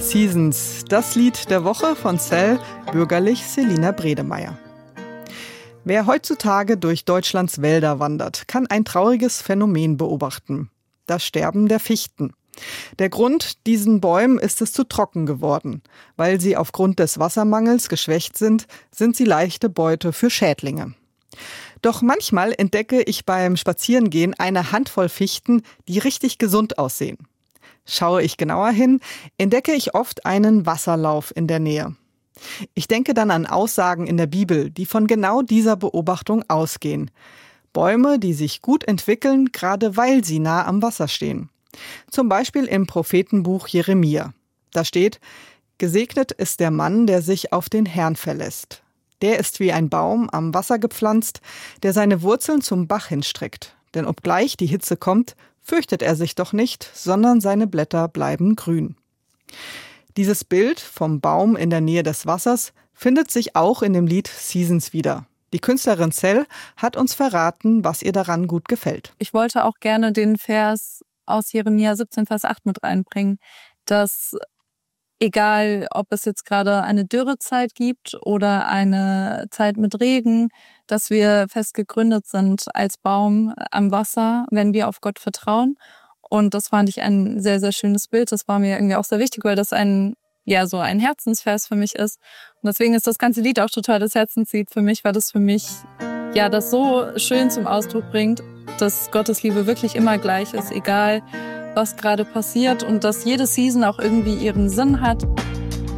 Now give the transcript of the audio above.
Seasons, das Lied der Woche von Cell, bürgerlich Selina Bredemeier. Wer heutzutage durch Deutschlands Wälder wandert, kann ein trauriges Phänomen beobachten: das Sterben der Fichten. Der Grund: diesen Bäumen ist es zu trocken geworden. Weil sie aufgrund des Wassermangels geschwächt sind, sind sie leichte Beute für Schädlinge. Doch manchmal entdecke ich beim Spazierengehen eine Handvoll Fichten, die richtig gesund aussehen. Schaue ich genauer hin, entdecke ich oft einen Wasserlauf in der Nähe. Ich denke dann an Aussagen in der Bibel, die von genau dieser Beobachtung ausgehen. Bäume, die sich gut entwickeln, gerade weil sie nah am Wasser stehen. Zum Beispiel im Prophetenbuch Jeremia. Da steht: Gesegnet ist der Mann, der sich auf den Herrn verlässt. Der ist wie ein Baum am Wasser gepflanzt, der seine Wurzeln zum Bach hinstreckt. Denn obgleich die Hitze kommt, fürchtet er sich doch nicht, sondern seine Blätter bleiben grün. Dieses Bild vom Baum in der Nähe des Wassers findet sich auch in dem Lied Seasons wieder. Die Künstlerin Cell hat uns verraten, was ihr daran gut gefällt. Ich wollte auch gerne den Vers aus Jeremia 17, Vers 8 mit reinbringen, dass egal, ob es jetzt gerade eine Dürrezeit gibt oder eine Zeit mit Regen, dass wir fest gegründet sind als Baum am Wasser, wenn wir auf Gott vertrauen. Und das fand ich ein sehr, sehr schönes Bild. Das war mir irgendwie auch sehr wichtig, weil das so ein Herzensvers für mich ist. Und deswegen ist das ganze Lied auch total das Herzenslied für mich, weil das für mich das so schön zum Ausdruck bringt, dass Gottes Liebe wirklich immer gleich ist, egal was gerade passiert, und dass jede Season auch irgendwie ihren Sinn hat.